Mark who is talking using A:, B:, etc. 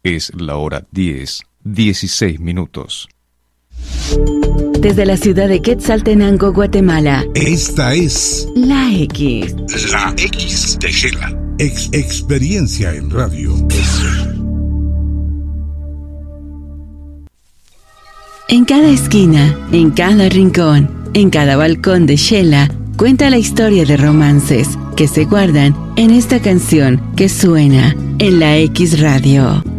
A: Es la hora 10:16.
B: Desde la ciudad de Quetzaltenango, Guatemala.
C: Esta es
B: La X.
C: La X de Shela. Experiencia en radio.
B: En cada esquina, en cada rincón, en cada balcón de Shela, cuenta la historia de romances que se guardan en esta canción que suena en la X Radio.